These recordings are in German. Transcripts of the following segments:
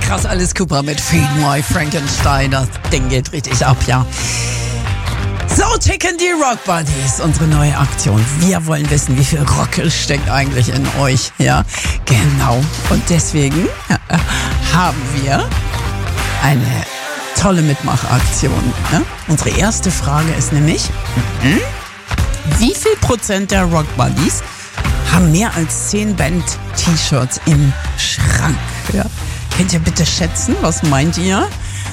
krass, Alice Cooper mit Feed My Frankenstein. Das Ding geht richtig ab, ja. So ticken die Rock Buddies, unsere neue Aktion. Wir wollen wissen, wie viel Rock steckt eigentlich in euch, ja. Genau. Und deswegen haben wir eine tolle Mitmachaktion. Ne? Unsere erste Frage ist nämlich, wie viel Prozent der Rock Buddies haben mehr als 10 Band-T-Shirts im Schrank? Ja. Könnt ihr bitte schätzen, was meint ihr?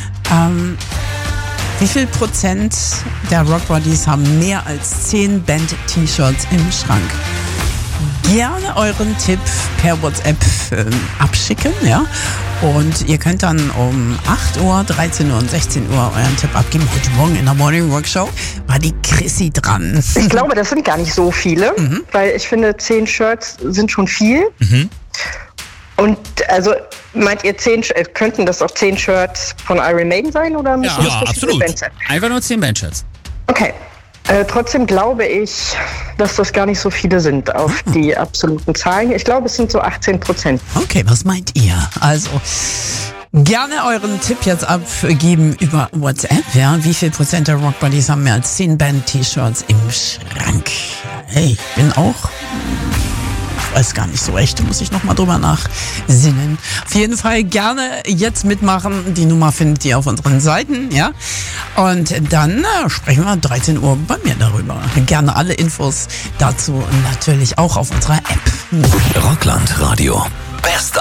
Wie viel Prozent der Rock Buddies haben mehr als 10 Band-T-Shirts im Schrank? Gerne euren Tipp per WhatsApp abschicken, ja. Und ihr könnt dann um 8 Uhr, 13 Uhr und 16 Uhr euren Tipp abgeben. Heute Morgen in der Morning Workshow war die Chrissy dran. Ich glaube, das sind gar nicht so viele, weil ich finde, 10 Shirts sind schon viel. Und also meint ihr, könnten das auch 10 Shirts von Iron Maiden sein? Oder müssen das absolut. Bands sein? Einfach nur 10 Bandshirts. Okay. Trotzdem glaube ich, dass das gar nicht so viele sind auf die absoluten Zahlen. Ich glaube, es sind so 18%. Okay, was meint ihr? Also gerne euren Tipp jetzt abgeben über WhatsApp. Ja, wie viel Prozent der Rock Buddies haben mehr als 10 Band-T-Shirts im Schrank? Hey, ich bin auch... weiß gar nicht so recht, muss ich nochmal drüber nachsinnen. Auf jeden Fall gerne jetzt mitmachen. Die Nummer findet ihr auf unseren Seiten, ja. Und dann sprechen wir 13 Uhr bei mir darüber. Gerne alle Infos dazu natürlich auch auf unserer App. Rockland Radio. Best